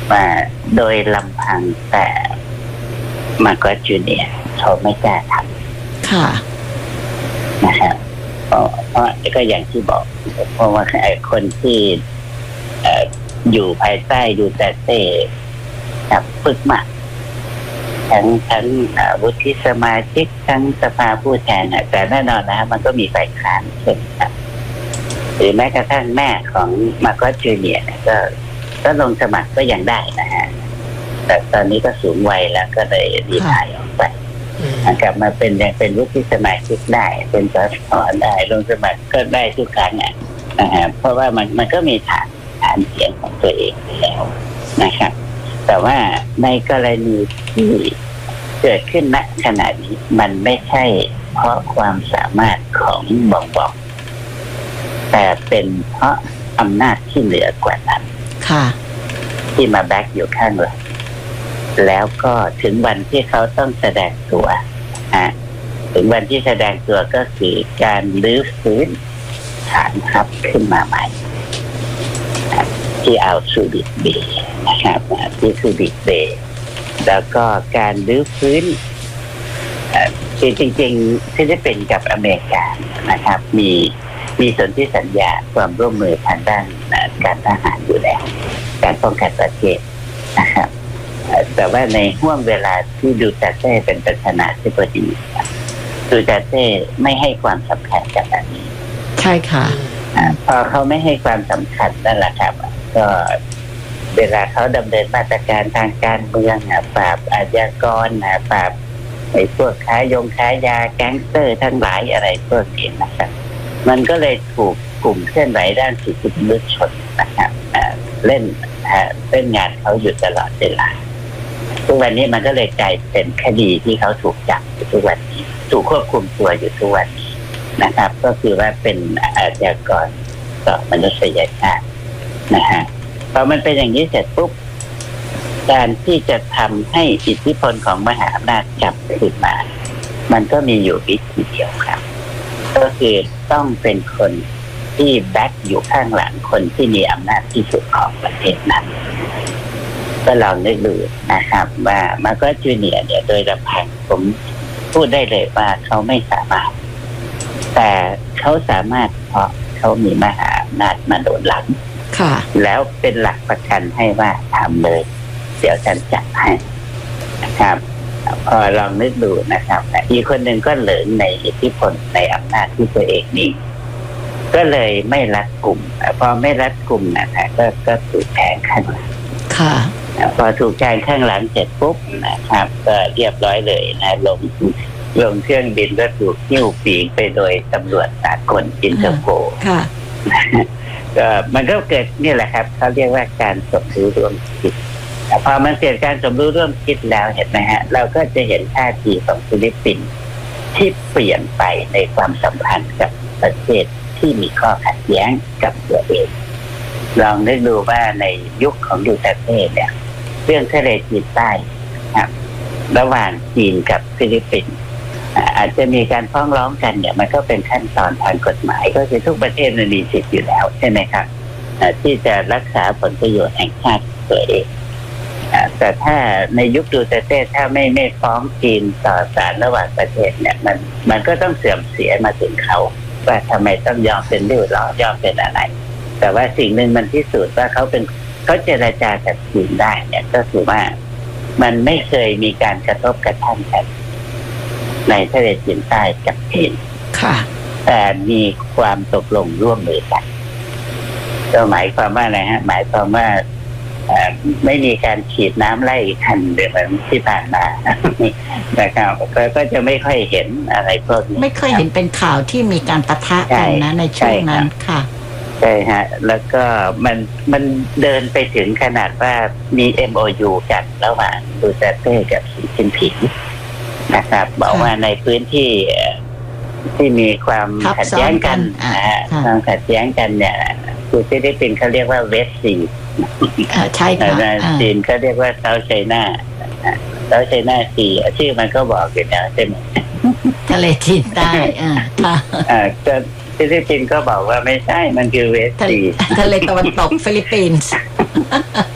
ว่าโดยลำพังแต่มาก็จูเนียร์เขาไม่กล้าทำค่ะนะครับเพราะก็อย่างที่บอกเพราะว่าคนที่อยู่ภายใต้ดูเตเต้กับปึกมากทั้งวุฒิสมาชิกทั้งสภาผู้แทนแต่แน่นอนนะมันก็มีฝ่ายค้านเช่นกันหรือแม้กระทั่งแม่ของมาร์กอตจูเนียร์ก็ลงสมัครก็ยังได้นะฮะแต่ตอนนี้ก็สูงวัยแล้วก็เลยรีไทร์ออกไปกลับมาเป็นวุฒิสมาชิกได้เป็นสสได้ลงสมัครก็ได้ทุกครั้งนะฮะเพราะว่ามันก็มีฐานเสียงของตัวเองแล้วนะครับแต่ว่าในกรณีที่เกิดขึ้นณขณะนี้มันไม่ใช่เพราะความสามารถของบอกแต่เป็นเพราะอำนาจที่เหนือกว่านั้นที่มาแบ็กอยู่ข้างหลังแล้วก็ถึงวันที่เขาต้องแสดงตัวถึงวันที่แสดงตัวก็คือการรื้อฟื้นฐานทัพขึ้นมาใหม่ที่เอาซูบิกเบย์นะครับที่ซูบิกเบย์แล้วก็การรื้อฟื้นจริงๆที่ได้เป็นกับอเมริกานะครับมีสนธิสัญญาความร่วมมือทางด้านการทหารอยู่แล้วการป้องกันประเทศนะครับแต่ว่าในห่วงเวลาที่ดูเตเต้เป็นประธานาธิบดีดูเตเต้ไม่ให้ความสำคัญกับอันนี้ใช่ค่ะพอเขาไม่ให้ความสำคัญนั่นแหละครับก็เวลาเขาดำเนินมาตรการทางการเมืองปราบอาชญากรปราบไอ้พวกค้ายาแก๊งสเตอร์ทั้งหลายอะไรพวกนี้นะครับมันก็เลยถูกกลุ่มเคลื่อนไหวด้านสิทธิมนุษยชนนะครับเล่นงานเขาอยู่ตลอดเวลาทุกวันนี้มันก็เลยกลายเป็นคดีที่เขาถูกจับอยู่ทุกวันนี้ถูกควบคุมตัวอยู่ทุกวันนี้นะครับก็คือว่าเป็นอาชญากรต่อมนุษยชาตินะฮะพอมันเป็นอย่างนี้เสร็จปุ๊บการที่จะทำให้อิทธิพลของมหาอำนาจกลับคืนมามันก็มีอยู่วิธีเดียวครับก็คือต้องเป็นคนที่แบ็คอยู่ข้างหลังคนที่มีอำนาจที่สุดของประเทศนั้นก็ลองนึกดูนะครับว่ามาร์กอตจูเนียร์เนี่ยโดยลำพังผมพูดได้เลยว่าเขาไม่สามารถแต่เขาสามารถเพราะเขามีมหาอำนาจมาโดนหลังแล้วเป็นหลักประกันให้ว่าทำเลยเดี๋ยวฉันจัดให้นะครับพอลองนึกดูนะครับอีกคนหนึ่งก็เหลิงในอิทธิพลในอำนาจที่ตัวเองมีก็เลยไม่รัดกุมพอไม่รัดกุมนะครับก็ถูกแทงข้างหลังพอถูกแทงข้างหลังเสร็จปุ๊บนะครับก็เรียบร้อยเลยนะลงเครื่องบินก็ถูกหิ้วปีกไปโดยตำรวจสากลอินเตอร์โพลก็มันก็เกิดนี่แหละครับเขาเรียกว่าการสมรู้ร่วมคิดพอมันเกิดการสมรู้ร่วมคิดแล้วเห็นไหมฮะเราก็จะเห็นท่าทีของฟิลิปปินส์ที่เปลี่ยนไปในความสัมพันธ์กับประเทศที่มีข้อขัดแย้งกับตัวเองลองนึกดูว่าในยุคของดูเตเต้เนี่ยเรื่องทะเลจีนใต้ครับระหว่างจีนกับฟิลิปปินส์อาจจะมีการฟ้องร้องกันเนี่ยมันก็เป็นขั้นตอนทางกฎหมายก็คือทุกประเทศมันมีสิทธิ์อยู่แล้วใช่ไหมครับที่จะรักษาผลประโยชน์แห่งชาติตัวเองแต่ถ้าในยุคดูเตเต้ถ้าไม่ฟ้องจีนต่อศาลระหว่างประเทศเนี่ยมันก็ต้องเสื่อมเสียมาถึงเขาว่าทำไมต้องยอมเป็นริ้วล้อยอมเป็นอะไรแต่ว่าสิ่งหนึ่งมันพิสูจน์ว่าเขาเจรจากับจีนได้เนี่ยก็คือว่ามันไม่เคยมีการกระทบกระทั่งกันในทะเลจีนใต้กับจีนแต่มีความตกลงร่วมมือกันก็หมายความว่าอะไรฮะหมายความว่าไม่มีการฉีดน้ำไล่กันเหมือนที่ผ่านมานะครับก็จะไม่ค่อยเห็นอะไรพวกนี้ไม่เคยเห็นเป็นข่าวที่มีการปะทะกันนะในช่วงนั้นค่ะใช่ฮะแล้วก็มันเดินไปถึงขนาดว่ามี MOU กันระหว่างดูเตเต้กับสีจิ้นผิงนะครับบอกว่าในพื้นที่ที่มีความขัดแย้งกันความขัดแย้งกันเนี่ยคือฟิลิปปินส์เขาเรียกว่าเวสต์ซีใช่ค่ะจีนเขาเรียกว่าเซาท์ไชน่าซีชื่อมันก็บอกอยู่แล้วใช่ไหมทะเลจีนใต้ก็ฟิลิปปินส์ก็บอกว่าไม่ใช่มันคือเวสต์ซีทะเลตะวันตกฟิลิปปินส์